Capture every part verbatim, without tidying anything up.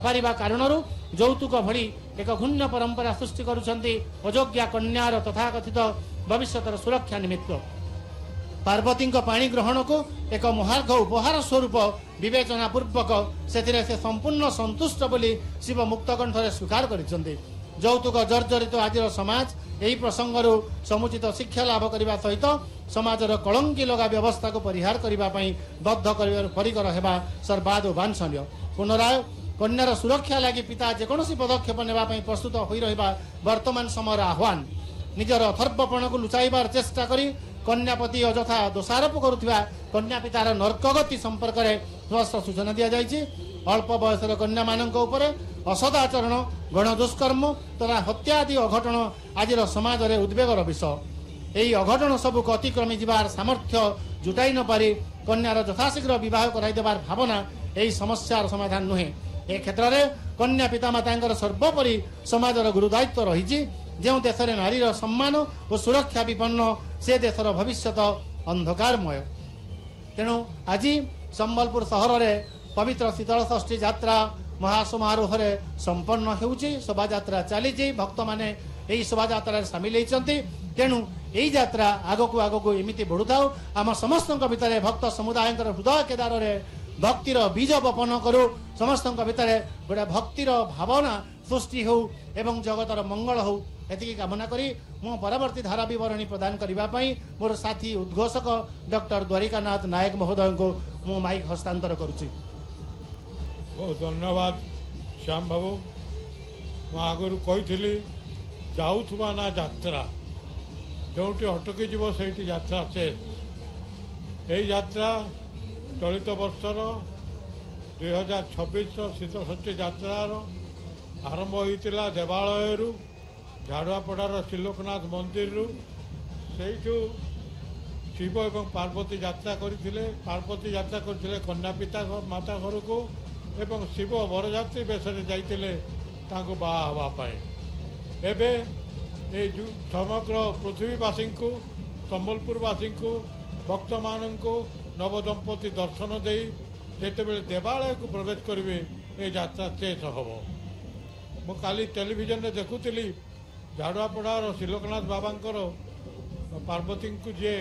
Paribas कारणरू यौतुक भली एक घृण्य परंपरा सृष्टि करुछन्ति अयोग्या कन्यार तथाकथित भविष्यतर सुरक्षा निमित्त पार्वती पाणी ग्रहण को एक महार्घ उपहार स्वरूप विवेचना पूर्वक से संपूर्ण संतुष्ट बोली शिव मुक्तकंठरे स्वीकार करिसेंति। यौतुक जर्जरित आज समाज यही प्रसंग समुचित शिक्षा लाभ करने सहित समाजर कलंकी लगा व्यवस्था को परिहार करने बद्ध परिकर हेबा सर्वाद वांछनीय। पुनराय कन्यार सुरक्षा लगी पिता जेकोसी पदक्षेप नेबापी प्रस्तुत हो रहा वर्तमान समय आह्वान निजर अथर्वपण को लुचाइबार चेष्टा करी कन्यापति अजथा दोषारोप करुवा कन्या पितार नर्कगति संपर्क में स्पष्ट सूचना दि जाइए। अल्प बयसर कन्या मानक उपर असदाचरण गणदुष्कर्म तथा हत्या आदि अघटन आज समाज में उद्वेगर विषय। यही अघटन सबूक अतिक्रमी जबार सामर्थ्य जुटाई न पारि कन्यार यथाशीघ्र बह कराइदेबार भावना यही समस्यार समाधान नुहे। ए क्षेत्र में कन्या पितामाता सर्वोपरि समाजर गुरुदायित्व रही जो देश में नारीर सम्मान और सुरक्षा विपन्न से देशर भविष्यत अंधकारमय। तेणु आज संबलपुर सहर में पवित्र शीतल षष्ठी यात्रा महासमारोह संपन्न होउची। शोभा यात्रा चली भक्त माने यही शोभा यात्रा सामिल होती। तेणु यही यात्रा आगक आगक एमती बढ़ु था आम समस्त भितर भक्त समुदाय हृदय केदार भक्तिर बीज बपन करू समस्त भितर गोटे भक्तिर भावना सृष्टि हो एवं जगतर मंगल हो एति कामना करी मो परवर्ती धारा विवरणी प्रदान करने मोर साथी उद्घोषक डॉक्टर द्वारिकानाथ नायक महोदय को मो माइक हस्तांतर करुच्ची। बहुत धन्यवाद श्याम बाबू। मैं आगु कही जाऊथुवा ना यात्रा जो अटकी जीव से यात्रा शेष। यही यात्रा चलित वर्षर दुई हजार छब्बीस शीतल षष्ठी यात्रार आरंभ होता देवालय झाड़ुआपड़ार त्रिलोकनाथ मंदिर से शिव एवं पार्वती यात्रा करते पार्वती यात्रा करते कन्या पिता माता घर को एवं शिव बरजात्री बेश जाते बाहावाई एवं समग्र पृथ्वीवासी को संबलपुरवासी को भक्त मान नवदंपति दर्शन दे जिते देवालय को प्रवेश करेंगे ये यात्रा शेष हम। मु काली टेलीविजन में देखुली झाड़ुआपड़ार त्रिलोकनाथ बाबांकर पार्वती को जी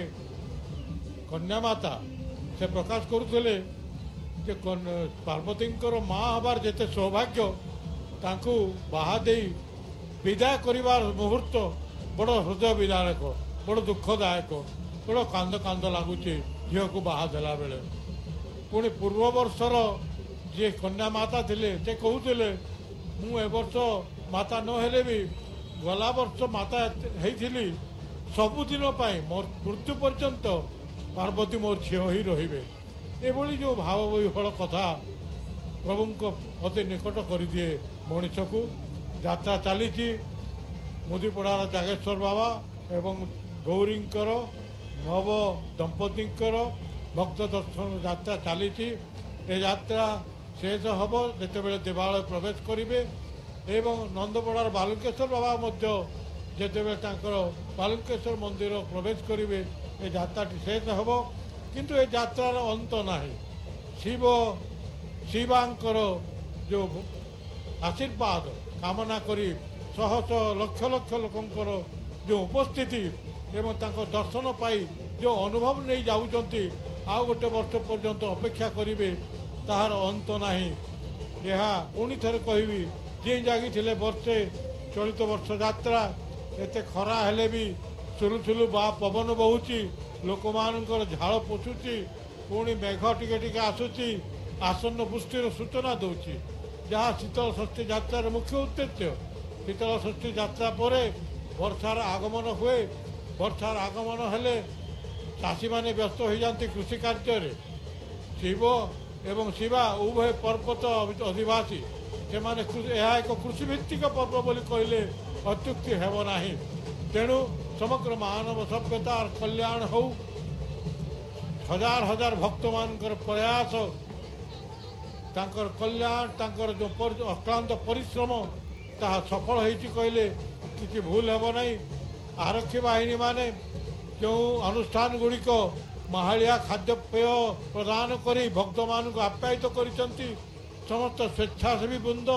कन्या माता से प्रकाश करुले जे पार्वती माँ हबार जिते सौभाग्य तांकु बाहादे विदाय करिवार मुहूर्त बड़ हृदय विदारक बड़ दुखदायक बड़ कांद कांद लगुच झील को बाहा देला बेले। पुणी पूर्व वर्षर जी कन्या माता थिले से कहते मु ए वर्ष माता न हेले भी गला वर्ष माता होइथिली सबुदिन मोर मृत्यु पर्यंत पार्वती मोर झील ही रहिबे। एभली जो भाव विफल कथा प्रभु को अति निकट कर दिए मनीष को। यात्रा चली मुदीपड़ार जागेश्वर बाबा एवं गौरींकर नव दंपतिंकर भक्त दर्शन यात्रा चली। यात्रा शेष हम जिते देवालय प्रवेश करेंगे एवं नंदपड़ार बालुकेश्वर बाबा जिते बालुकेश्वर मंदिर प्रवेश करेंगे ये यात्राटी शेष हम। किंतु ये यात्रार अंत नहीं। शिव शिवांकर जो आशीर्वाद कामना करी शह शह लक्ष लक्ष लोकंकर जो उपस्थिति एवं तांको दर्शन पाई जो अनुभव नहीं जाउचंती आउ गोटे वर्ष पर्यंत अपेक्षा करेंगे ताहार अंत नहीं। यह पुणी थे कहबी जी जागी थे वर्षे चलित वर्ष यात्रा एत खरा हेले भी सुलु सुलु बा पवन बहुची लोक मानकर झाड़ पोछुची पुणी मेघ टिके टिके आसुची आसन्न पुष्टिर सूचना दौची जहाँ शीतल षष्ठी यात्रार मुख्य उद्देश्य। शीतल षष्ठी यात्रा पर वर्षार आगमन हुए। वर्षार आगमन हेले चाषी माने व्यस्त हो जाती कृषि कार्य। शिव एवं शिवा उभय पर्वत अधिवासी से एक कृषिभित्तिक पर्व बोली कहले अत्युक्ति हेब नाही। तेणु समग्र मानव सभ्यतार कल्याण हो हजार हजार भक्त मानकर प्रयास तांकर कल्याण तांकर जो अक्लांत परिश्रम ताहा सफल होइछि कहले किसी भूल हेब नहीं। आरक्षी बाहिनी माने जो अनुष्ठान गुड़िक माहालिया खाद्यपेय प्रदान करी भक्त मान आप्यायित करिसंती समस्त स्वेच्छासेवी वृंद